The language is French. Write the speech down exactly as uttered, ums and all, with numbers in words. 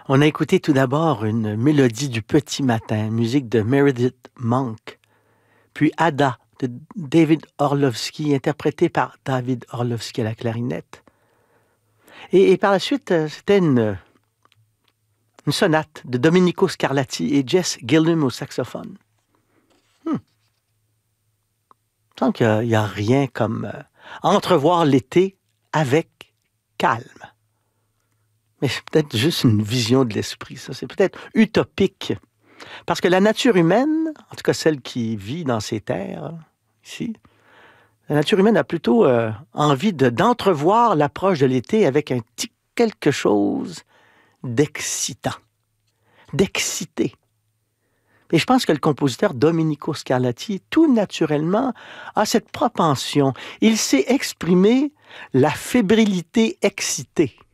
On a écouté tout d'abord une mélodie du petit matin, musique de Meredith Monk, puis Ada de David Orlovsky, interprétée par David Orlovsky à la clarinette. Et, et par la suite, euh, c'était une, une sonate de Domenico Scarlatti et Jess Gillum au saxophone. Hmm. Il me semble qu'il n'y a, a rien comme euh, entrevoir l'été avec calme. Mais c'est peut-être juste une vision de l'esprit, ça. C'est peut-être utopique. Parce que la nature humaine, en tout cas celle qui vit dans ces terres, ici, la nature humaine a plutôt euh, envie de, d'entrevoir l'approche de l'été avec un petit quelque chose d'excitant, d'excité. Et je pense que le compositeur Domenico Scarlatti, tout naturellement, a cette propension. Il sait exprimer la fébrilité excitée.